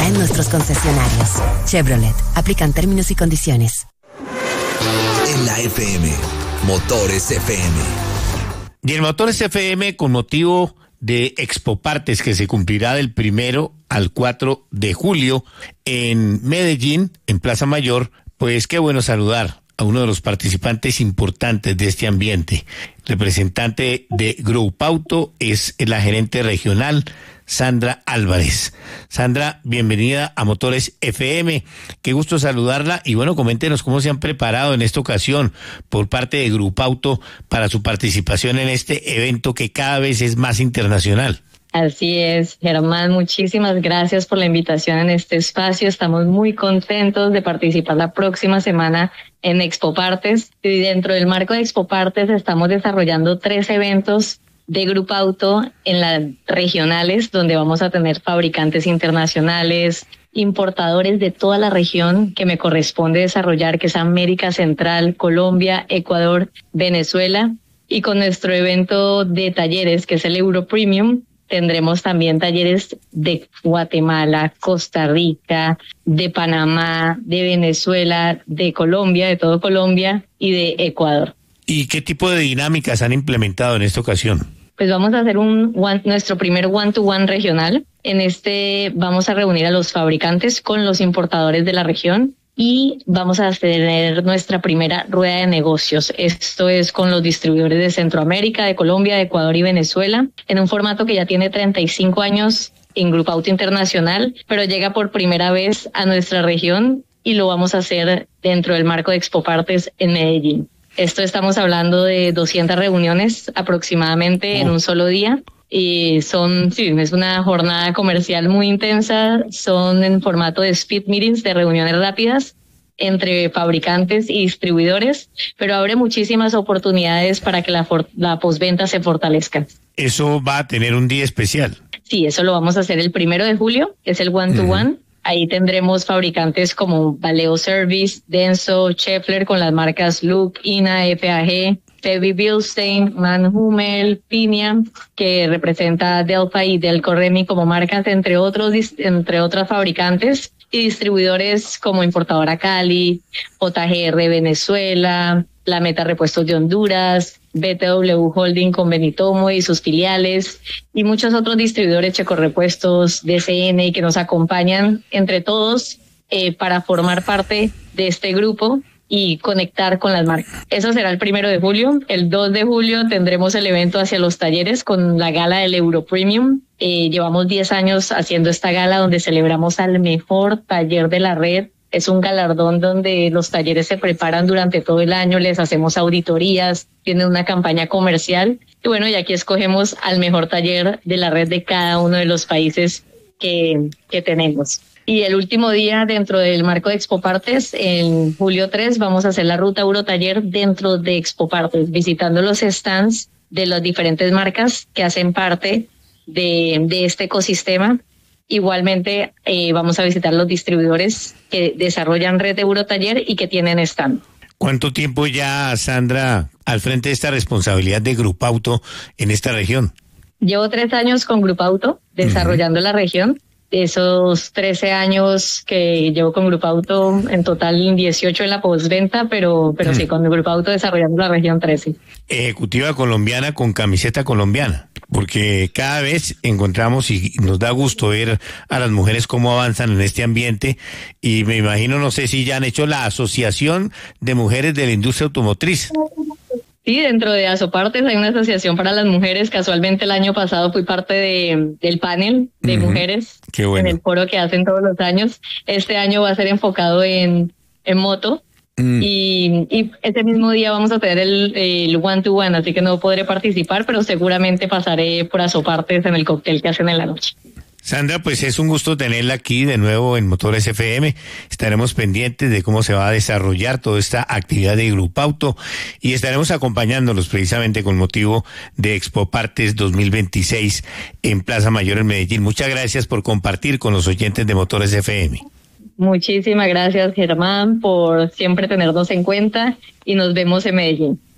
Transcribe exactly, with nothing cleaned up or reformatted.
en nuestros concesionarios. Chevrolet, aplican términos y condiciones. En la F M, Motores F M. Y el Motores F M, con motivo de Expopartes, que se cumplirá del primero al cuatro de julio en Medellín, en Plaza Mayor, pues qué bueno saludar a uno de los participantes importantes de este ambiente. Representante de Grupauto es la gerente regional, Sandra Álvarez. Sandra, bienvenida a Motores F M. Qué gusto saludarla y bueno, coméntenos cómo se han preparado en esta ocasión por parte de Grupauto para su participación en este evento que cada vez es más internacional. Así es, Germán, muchísimas gracias por la invitación en este espacio. Estamos muy contentos de participar la próxima semana en Expopartes. Y dentro del marco de Expopartes estamos desarrollando tres eventos de Grupauto en las regionales, donde vamos a tener fabricantes internacionales, importadores de toda la región que me corresponde desarrollar, que es América Central, Colombia, Ecuador, Venezuela. Y con nuestro evento de talleres, que es el Euro Premium, tendremos también talleres de Guatemala, Costa Rica, de Panamá, de Venezuela, de Colombia, de todo Colombia y de Ecuador. ¿Y qué tipo de dinámicas han implementado en esta ocasión? Pues vamos a hacer un one, nuestro primer one-to-one regional. En este vamos a reunir a los fabricantes con los importadores de la región y vamos a tener nuestra primera rueda de negocios. Esto es con los distribuidores de Centroamérica, de Colombia, de Ecuador y Venezuela, en un formato que ya tiene treinta y cinco años en Grupauto Internacional, pero llega por primera vez a nuestra región y lo vamos a hacer dentro del marco de Expopartes en Medellín. Esto estamos hablando de doscientas reuniones aproximadamente oh. en un solo día. Y son, sí, es una jornada comercial muy intensa, son en formato de speed meetings, de reuniones rápidas entre fabricantes y distribuidores, pero abre muchísimas oportunidades para que la, for- la postventa se fortalezca. ¿Eso va a tener un día especial? Sí, eso lo vamos a hacer el primero de julio, es el one to one. Ahí tendremos fabricantes como Valeo Service, Denso, Schaeffler con las marcas Look, I N A, F A G, Febi Bilstein, Mann-Hummel, Pinia, que representa Delphi y Delco Remy como marcas, entre otros, entre otras fabricantes y distribuidores como Importadora Cali, J G R Venezuela, La Meta Repuestos de Honduras, B T W Holding con Benitomo y sus filiales y muchos otros distribuidores, Checorrepuestos, D C N, que nos acompañan entre todos eh, para formar parte de este grupo y conectar con las marcas. Eso será el primero de julio. El dos de julio tendremos el evento hacia los talleres con la gala del Euro Premium. Eh, llevamos diez años haciendo esta gala donde celebramos al mejor taller de la red. Es un galardón donde los talleres se preparan durante todo el año, les hacemos auditorías, tienen una campaña comercial. Y bueno, y aquí escogemos al mejor taller de la red de cada uno de los países que, que tenemos. Y el último día dentro del marco de Expopartes, en julio tres, vamos a hacer la ruta Eurotaller dentro de Expopartes, visitando los stands de las diferentes marcas que hacen parte de, de este ecosistema. Igualmente eh, vamos a visitar los distribuidores que desarrollan red de Eurotaller y que tienen stand. ¿Cuánto tiempo ya, Sandra, al frente de esta responsabilidad de Grupauto en esta región? Llevo tres años con Grupauto desarrollando uh-huh. la región. Esos trece años que llevo con Grupauto, en total dieciocho en la postventa, pero pero mm. sí, con Grupauto desarrollando la región trece. Ejecutiva colombiana con camiseta colombiana, porque cada vez encontramos y nos da gusto ver a las mujeres cómo avanzan en este ambiente y me imagino, no sé si ya han hecho la Asociación de Mujeres de la Industria Automotriz. Sí, dentro de Asopartes hay una asociación para las mujeres. Casualmente el año pasado fui parte de del panel de uh-huh. mujeres Qué bueno. en el foro que hacen todos los años. Este año va a ser enfocado en, en moto mm. y, y ese mismo día vamos a tener el, el one to one, así que no podré participar, pero seguramente pasaré por Asopartes en el cóctel que hacen en la noche. Sandra, pues es un gusto tenerla aquí de nuevo en Motores F M. Estaremos pendientes de cómo se va a desarrollar toda esta actividad de Grupauto y estaremos acompañándolos precisamente con motivo de Expopartes dos mil veintiséis en Plaza Mayor en Medellín. Muchas gracias por compartir con los oyentes de Motores F M. Muchísimas gracias, Germán, por siempre tenernos en cuenta y nos vemos en Medellín.